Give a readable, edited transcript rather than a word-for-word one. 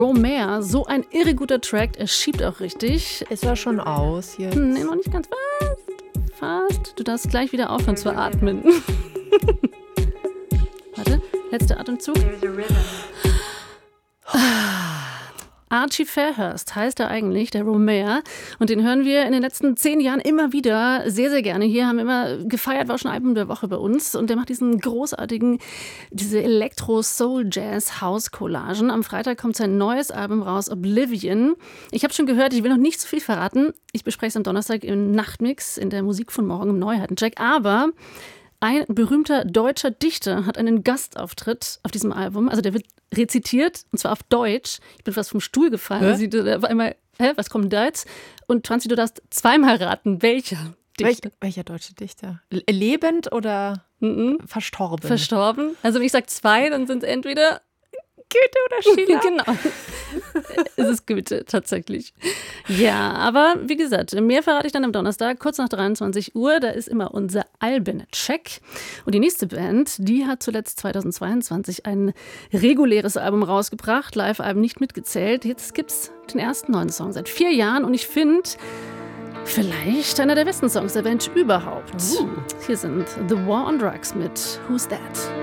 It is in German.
Romare, so ein irre guter Track, er schiebt auch richtig. Ist er schon aus hier? Nee, noch nicht ganz fast. Du darfst gleich wieder aufhören zu atmen. Warte, letzter Atemzug. Archie Fairhurst heißt er eigentlich, der Romare. Und den hören wir in den letzten 10 Jahren immer wieder sehr, sehr gerne. Hier haben wir immer gefeiert, war schon Album der Woche bei uns. Und der macht diese Elektro-Soul-Jazz-House-Collagen. Am Freitag kommt sein neues Album raus, Oblivion. Ich habe schon gehört, ich will noch nicht so viel verraten. Ich bespreche es am Donnerstag im Nachtmix in der Musik von morgen im Neuheitencheck. Aber ein berühmter deutscher Dichter hat einen Gastauftritt auf diesem Album. Also der wird rezitiert, und zwar auf Deutsch. Ich bin fast vom Stuhl gefallen. Also auf einmal, was kommt denn da jetzt? Und Franzi, du darfst zweimal raten, welcher Dichter. Welcher deutsche Dichter? Lebend oder verstorben? Verstorben. Also wenn ich sage 2, dann sind es entweder Goethe oder Schiller? Genau. Es ist Goethe, tatsächlich. Ja, aber wie gesagt, mehr verrate ich dann am Donnerstag, kurz nach 23 Uhr. Da ist immer unser Alben-Check. Und die nächste Band, die hat zuletzt 2022 ein reguläres Album rausgebracht, Live-Alben nicht mitgezählt. Jetzt gibt es den ersten neuen Song seit 4 Jahren und ich finde, vielleicht einer der besten Songs der Band überhaupt. Hier sind The War on Drugs mit Who's That?